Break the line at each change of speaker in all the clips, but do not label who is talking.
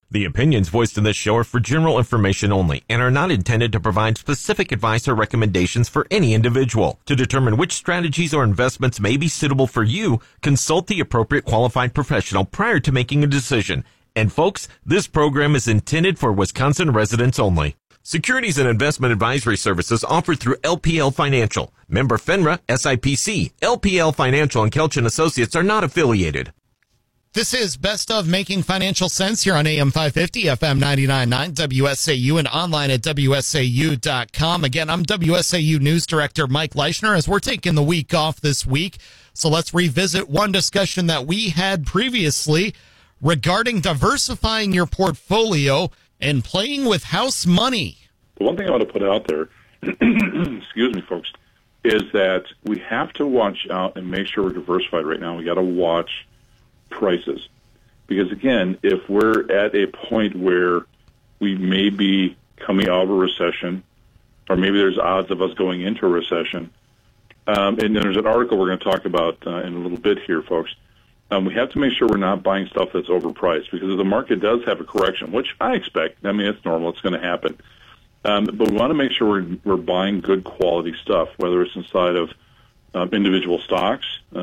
The opinions voiced in this show are for general information only and are not intended to provide specific advice or recommendations for any individual. To determine which strategies or investments may be suitable for you, consult the appropriate qualified professional prior to making a decision. And folks, this program is intended for Wisconsin residents only. Securities and investment advisory services offered through LPL Financial. Member FINRA, SIPC. LPL Financial and Kelch & Associates are not affiliated.
This is Best of Making Financial Sense here on AM 550, FM 99.9, WSAU, and online at WSAU.com. Again, I'm WSAU News Director Mike Leischner as we're taking the week off this week. So let's revisit one discussion that we had previously regarding diversifying your portfolio and playing with house money.
The one thing I want to put out there, excuse me, folks, is that we have to watch out and make sure we're diversified right now. We got to watch prices. Because, again, if we're at a point where we may be coming out of a recession, or maybe there's odds of us going into a recession, and then there's an article we're going to talk about in a little bit here, folks, we have to make sure we're not buying stuff that's overpriced, because if the market does have a correction, which I expect, I mean, it's normal, it's going to happen, but we want to make sure we're buying good quality stuff, whether it's inside of individual stocks,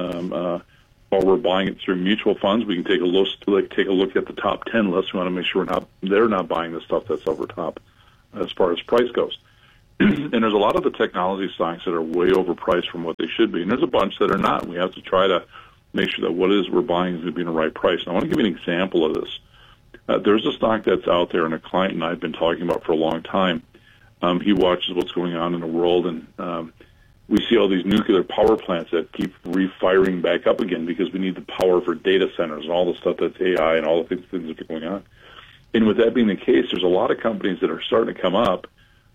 or we're buying it through mutual funds. We can take a look at the top 10 list. We want to make sure they're not buying the stuff that's over top as far as price goes. And there's a lot of the technology stocks that are way overpriced from what they should be, and there's a bunch that are not. We have to try to make sure that what it is we're buying is going to be in the right price. And I want to give you an example of this. There's a stock that's out there, and a client and I have been talking about for a long time. He watches what's going on in the world, and we see all these nuclear power plants that keep refiring back up again because we need the power for data centers and all the stuff that's AI and all the things that are going on. And with that being the case, there's a lot of companies that are starting to come up.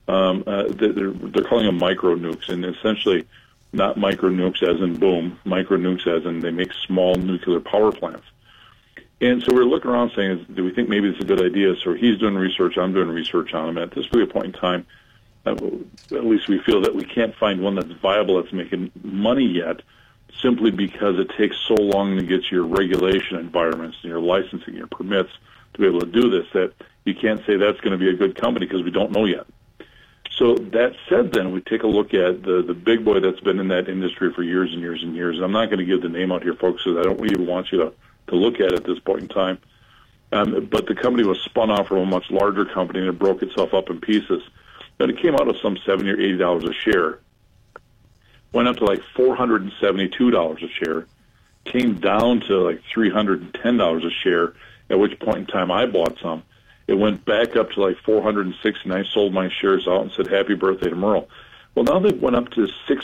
They're calling them micro nukes, and essentially not micro nukes as in boom, micro nukes as in they make small nuclear power plants. And so we're looking around saying, do we think maybe it's a good idea? So he's doing research, I'm doing research on him. At this point in time, at least we feel that we can't find one that's viable, that's making money yet, simply because it takes so long to get your regulation environments and your licensing, your permits to be able to do this, that you can't say that's going to be a good company because we don't know yet. So that said, then, we take a look at the big boy that's been in that industry for years and years and years. And I'm not going to give the name out here, folks, because I don't even want you to look at it at this point in time. But the company was spun off from a much larger company, and it broke itself up in pieces. And it came out of some $70 or $80 a share, went up to like $472 a share, came down to like $310 a share, at which point in time I bought some. It went back up to like $460, and I sold my shares out and said, happy birthday to Merle. Well, now they went up to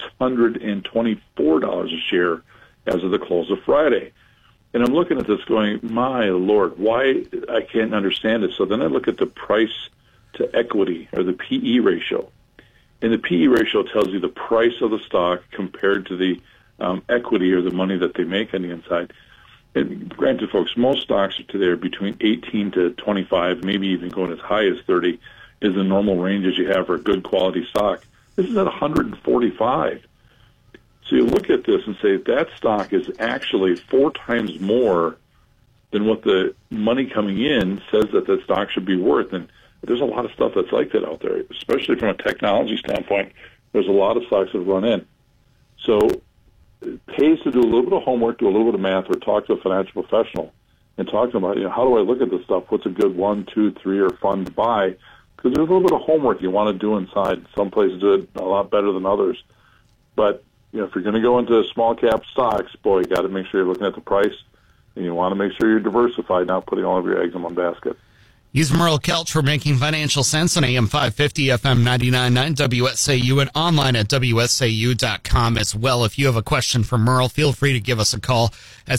$624 a share as of the close of Friday. And I'm looking at this going, my Lord, why? I can't understand it. So then I look at the price to equity, or the PE ratio. And the PE ratio tells you the price of the stock compared to the equity, or the money that they make on the inside. And granted, folks, most stocks today are between 18 to 25, maybe even going as high as 30 is the normal range as you have for a good quality stock. This is at 145. So you look at this and say that stock is actually 4 times more than what the money coming in says that that stock should be worth. And there's a lot of stuff that's like that out there, especially from a technology standpoint. There's a lot of stocks that run in. So it pays to do a little bit of homework, do a little bit of math, or talk to a financial professional and talk to them about, how do I look at this stuff? What's a good 1, 2, 3, or fund to buy? Because there's a little bit of homework you want to do inside. Some places do it a lot better than others. But if you're going to go into small cap stocks, boy, you got to make sure you're looking at the price, and you want to make sure you're diversified, not putting all of your eggs in one basket.
He's Merle Kelch for Making Financial Sense on AM 550, FM 99.9, WSAU, and online at WSAU.com as well. If you have a question for Merle, feel free to give us a call at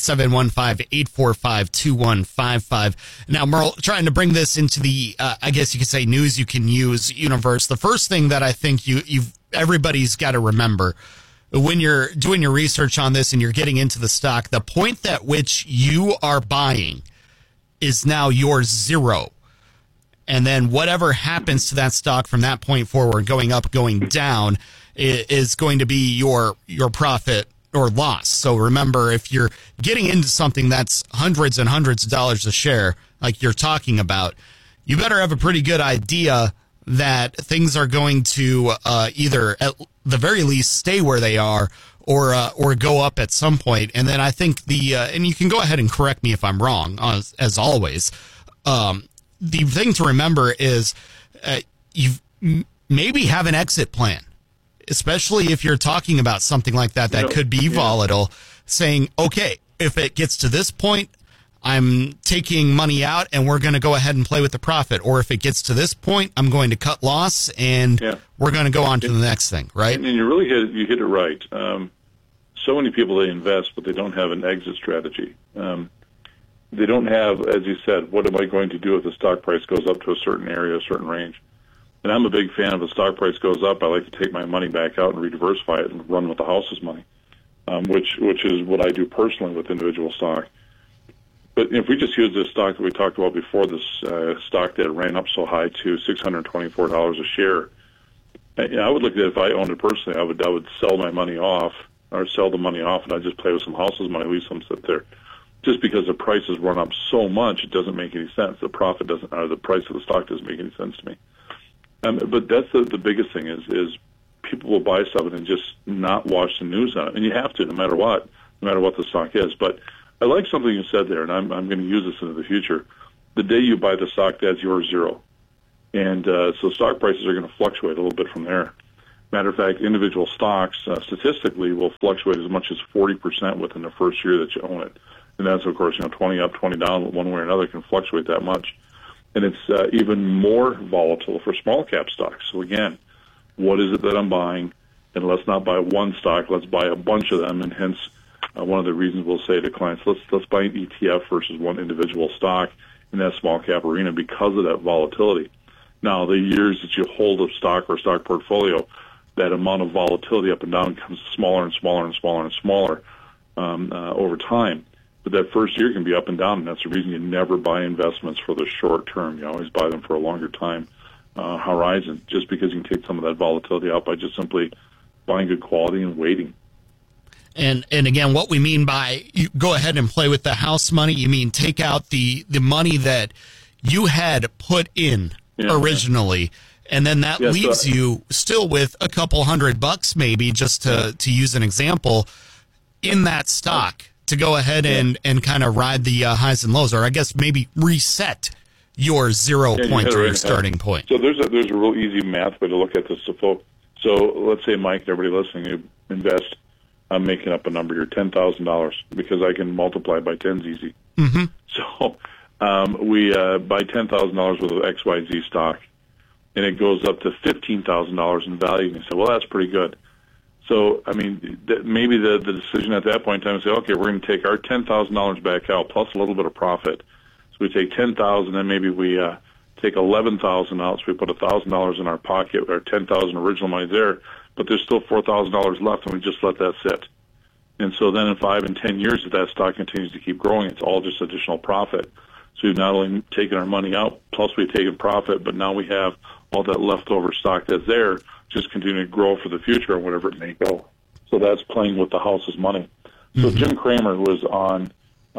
715-845-2155. Now, Merle, trying to bring this into the, I guess you could say, news you can use universe. The first thing that I think everybody's got to remember when you're doing your research on this and you're getting into the stock, the point at which you are buying is now your zero. And then whatever happens to that stock from that point forward, going up, going down, is going to be your profit or loss. So remember, if you're getting into something that's hundreds and hundreds of dollars a share, like you're talking about, you better have a pretty good idea that things are going to either at the very least stay where they are or go up at some point. And then I think and you can go ahead and correct me if I'm wrong, as always. The thing to remember is you maybe have an exit plan, especially if you're talking about something like that could be volatile, saying, okay, if it gets to this point, I'm taking money out and we're going to go ahead and play with the profit. Or if it gets to this point, I'm going to cut loss and we're going to go on to the next thing, right?
And you really hit it right. So many people, they invest, but they don't have an exit strategy. They don't have, as you said, what am I going to do if the stock price goes up to a certain area, a certain range? And I'm a big fan of the stock price goes up. I like to take my money back out and rediversify it and run with the house's money, which is what I do personally with individual stock. But if we just use this stock that we talked about before, this stock that ran up so high to $624 a share, I would look at it, if I owned it personally, I would sell my money off, or sell the money off, and I'd just play with some house's money, leave some sit there. Just because the price has run up so much, it doesn't make any sense. The profit doesn't, or the price of the stock doesn't make any sense to me. But that's the biggest thing is people will buy stuff and just not watch the news on it, and you have to, no matter what the stock is. But I like something you said there, and I'm going to use this into the future. The day you buy the stock, that's your zero. And so stock prices are going to fluctuate a little bit from there. Matter of fact, individual stocks statistically will fluctuate as much as 40% within the first year that you own it. And that's, of course, 20 up, 20 down, one way or another can fluctuate that much. And it's even more volatile for small cap stocks. So again, what is it that I'm buying? And let's not buy one stock, let's buy a bunch of them. And hence, one of the reasons we'll say to clients, let's buy an ETF versus one individual stock in that small cap arena because of that volatility. Now, the years that you hold a stock or stock portfolio, that amount of volatility up and down becomes smaller and smaller and smaller and smaller over time. But that first year can be up and down, and that's the reason you never buy investments for the short term. You always buy them for a longer time horizon, just because you can take some of that volatility out by just simply buying good quality and waiting.
And again, what we mean by you go ahead and play with the house money, you mean take out the money that you had put in originally, and then that leaves you still with a couple $100 maybe, just to use an example, in that stock to go ahead and kind of ride the highs and lows, or I guess maybe reset your 0 point or your starting point.
So there's a real easy math way to look at this. So let's say, Mike, everybody listening, you invest, I'm making up a number here, $10,000, because I can multiply by 10's easy.
Mm-hmm.
So we buy $10,000 worth of XYZ stock, and it goes up to $15,000 in value. And you say, well, that's pretty good. So, I mean, maybe the decision at that point in time is say, okay, we're going to take our $10,000 back out plus a little bit of profit. So we take $10,000, and maybe we take $11,000 out, so we put $1,000 in our pocket, or $10,000 original money there, but there's still $4,000 left, and we just let that sit. And so then in 5 and 10 years, if that stock continues to keep growing, it's all just additional profit. So we've not only taken our money out, plus we've taken profit, but now we have all that leftover stock that's there, just continue to grow for the future or whatever it may go. So that's playing with the house's money. So Jim Cramer, who was on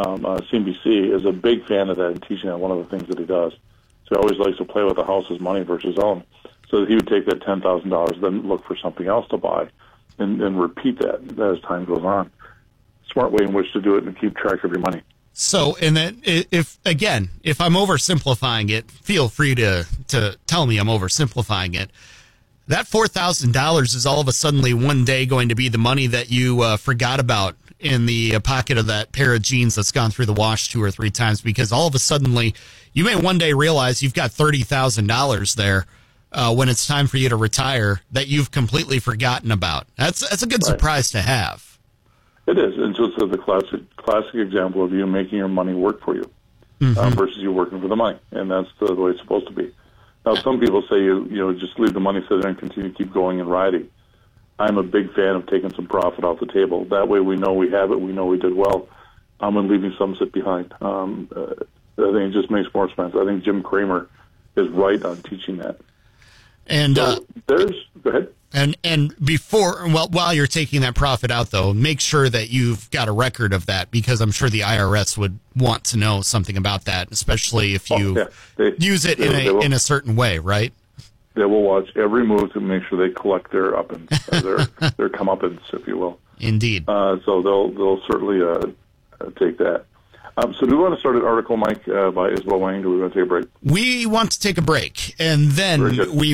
CNBC, is a big fan of that and teaching that, one of the things that he does. So he always likes to play with the house's money versus his own. So he would take that $10,000, then look for something else to buy, and repeat that as time goes on. Smart way in which to do it and keep track of your money.
So, and then if I'm oversimplifying it, feel free to tell me I'm oversimplifying it. That $4,000 is all of a suddenly one day going to be the money that you forgot about in the pocket of that pair of jeans that's gone through the wash 2 or 3 times, because all of a suddenly you may one day realize you've got $30,000 there when it's time for you to retire that you've completely forgotten about. That's a good surprise to have.
It is, and just the classic example of you making your money work for you versus you working for the money, and that's the way it's supposed to be. Now, some people say you just leave the money sit there and continue to keep going and riding. I'm a big fan of taking some profit off the table. That way we know we have it, we know we did well, and leaving some sit behind. I think it just makes more sense. I think Jim Cramer is right on teaching that.
And
go ahead.
And while you're taking that profit out, though, make sure that you've got a record of that, because I'm sure the IRS would want to know something about that, especially if you use it in a certain way, right?
They will watch every move to make sure they collect their their comeuppance, if you will.
Indeed.
So they'll certainly take that. So do we want to start an article, Mike, by Isabel Wang? Do we want to take a break?
We want to take a break, and then we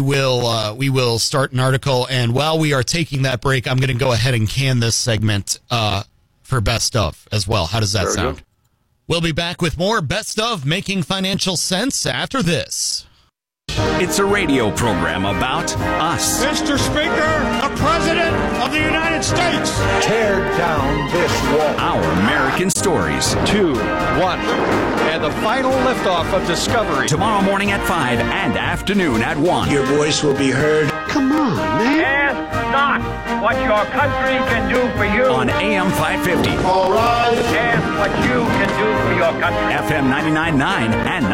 will start an article. And while we are taking that break, I'm going to go ahead and can this segment for Best Of as well. How does that sound?
Go.
We'll be back with more Best Of Making Financial Sense after this.
It's a radio program about us.
Mr. Speaker, the President of the United States.
Tear down this wall.
Our American stories.
2, 1. And the final liftoff of Discovery.
Tomorrow morning at 5 and afternoon at 1.
Your voice will be heard.
Come on, man.
Ask not what your country can do for you.
On AM 550.
All right.
Ask what you can do for your country.
FM 99.9 and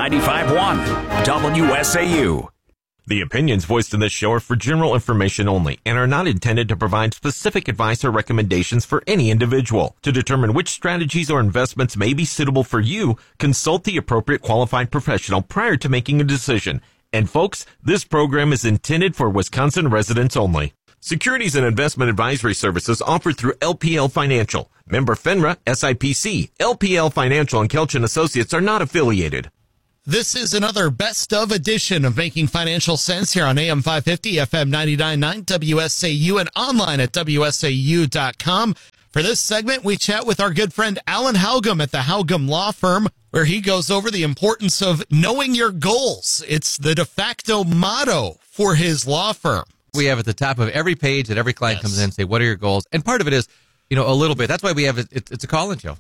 95.1. WSAU.
The opinions voiced in this show are for general information only and are not intended to provide specific advice or recommendations for any individual. To determine which strategies or investments may be suitable for you, consult the appropriate qualified professional prior to making a decision. And folks, this program is intended for Wisconsin residents only. Securities and investment advisory services offered through LPL Financial. Member FINRA, SIPC. LPL Financial and Kelch & Associates are not affiliated.
This is another Best Of edition of Making Financial Sense here on AM 550, FM 99.9, WSAU, and online at WSAU.com. For this segment, we chat with our good friend Alan Halgam at the Halgam Law Firm, where he goes over the importance of knowing your goals. It's the de facto motto for his law firm.
We have at the top of every page that every client comes in and say, what are your goals? And part of it is, a little bit. That's why we have it's a call-in show.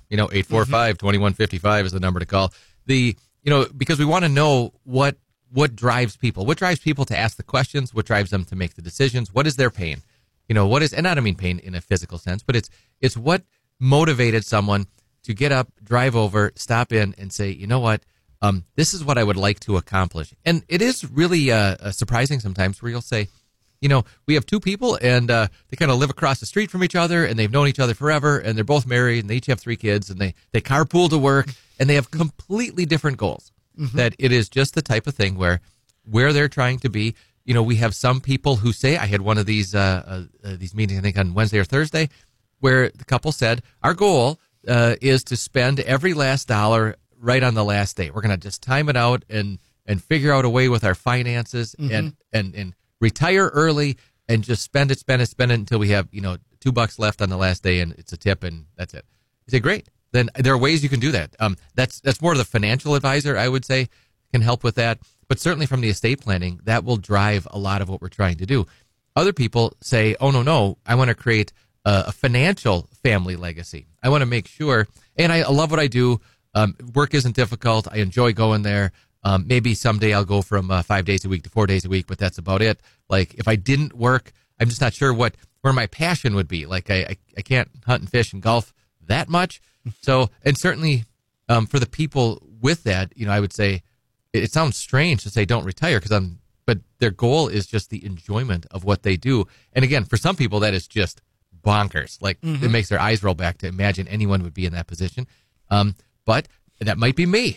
845-2155 is the number to call. Because we want to know what drives people. What drives people to ask the questions? What drives them to make the decisions? What is their pain? What is, and I don't mean pain in a physical sense, but it's what motivated someone to get up, drive over, stop in, and say, you know what? This is what I would like to accomplish. And it is really surprising sometimes where you'll say, we have two people and they kind of live across the street from each other and they've known each other forever and they're both married and they each have 3 kids and they carpool to work and they have completely different goals. Mm-hmm. That it is just the type of thing where they're trying to be. We have some people who say, I had one of these meetings, I think on Wednesday or Thursday, where the couple said, our goal is to spend every last dollar right on the last day. We're going to just time it out and figure out a way with our finances and retire early and just spend it until we have, $2 left on the last day and it's a tip and that's it. I say, great. Then there are ways you can do that. That's more of the financial advisor, I would say, can help with that. But certainly from the estate planning, that will drive a lot of what we're trying to do. Other people say, oh, no, I want to create a financial family legacy. I want to make sure, and I love what I do. Work isn't difficult. I enjoy going there. Maybe someday I'll go from 5 days a week to 4 days a week, but that's about it. Like if I didn't work, I'm just not sure where my passion would be. Like I can't hunt and fish and golf that much. So, and certainly for the people with that, I would say it sounds strange to say don't retire but their goal is just the enjoyment of what they do. And again, for some people that is just bonkers. Like it makes their eyes roll back to imagine anyone would be in that position. But that might be me.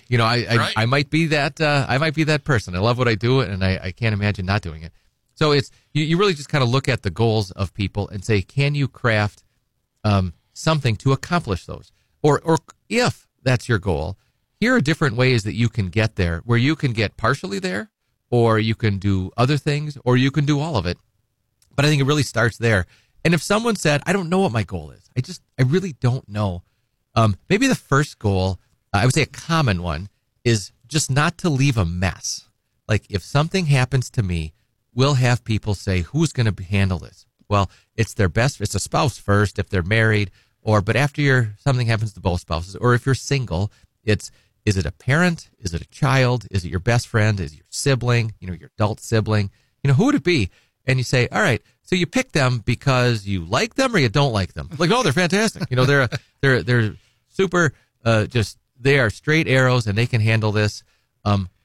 I might be that. I might be that person. I love what I do, and I can't imagine not doing it. So it's you really just kind of look at the goals of people and say, can you craft something to accomplish those? Or if that's your goal, here are different ways that you can get there, where you can get partially there, or you can do other things, or you can do all of it. But I think it really starts there. And if someone said, I don't know what my goal is, I really don't know. Maybe the first goal, I would say a common one, is just not to leave a mess. Like if something happens to me, we'll have people say, who's going to handle this? Well, it's a spouse first if they're married, but after something happens to both spouses, or if you're single, is it a parent? Is it a child? Is it your best friend? Is it your sibling? Your adult sibling? Who would it be? And you say, all right, so you pick them because you like them or you don't like them. Like, oh, they're fantastic. They're super, they are straight arrows and they can handle this.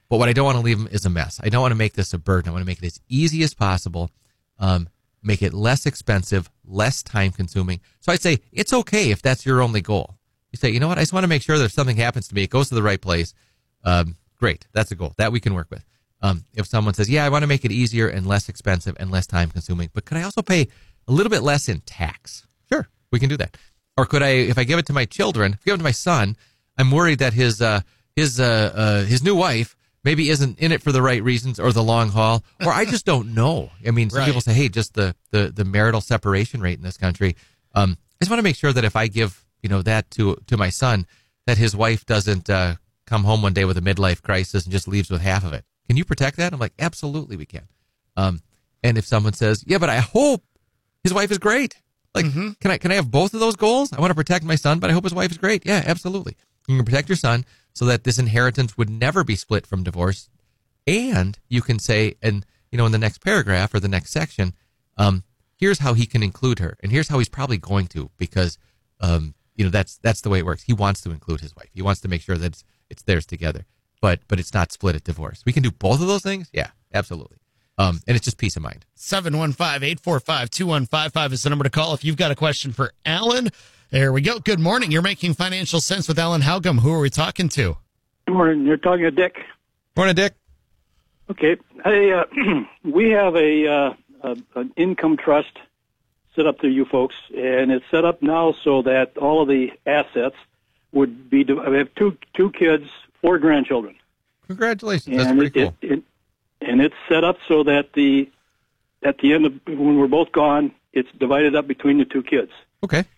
But what I don't want to leave them is a mess. I don't want to make this a burden. I want to make it as easy as possible, make it less expensive, less time consuming. So I'd say it's okay if that's your only goal. You say, you know what, I just want to make sure that if something happens to me, it goes to the right place. Great. That's a goal that we can work with. If someone says, yeah, I want to make it easier and less expensive and less time consuming, but could I also pay a little bit less in tax? Sure, we can do that. Or could I, if I give it to my children, if I give it to my son, I'm worried that his new wife maybe isn't in it for the right reasons or the long haul, or I just don't know. I mean, some people say, hey, just the marital separation rate in this country. I just want to make sure that if I give, that to my son, that his wife doesn't come home one day with a midlife crisis and just leaves with half of it. Can you protect that? I'm like, absolutely we can. And if someone says, yeah, but I hope his wife is great. Like, can I have both of those goals? I want to protect my son, but I hope his wife is great. Yeah, absolutely. You can protect your son so that this inheritance would never be split from divorce. And you can say, and in the next paragraph or the next section, here's how he can include her, and here's how he's probably going to, because that's the way it works. He wants to include his wife. He wants to make sure that it's theirs together, but it's not split at divorce. We can do both of those things. Yeah, absolutely. And it's just peace of mind.
715-845-2155 is the number to call if you've got a question for Alan. There we go. Good morning. You're making financial sense with Alan Haugum. Who are we talking to?
Good morning. You're talking to Dick.
Morning, Dick.
Okay. We have an income trust set up to you folks, and it's set up now so that all of the assets would be. I have two kids, 4 grandchildren.
Congratulations. That's pretty cool.
And it's set up so that at the end of when we're both gone, it's divided up between the 2 kids.
Okay.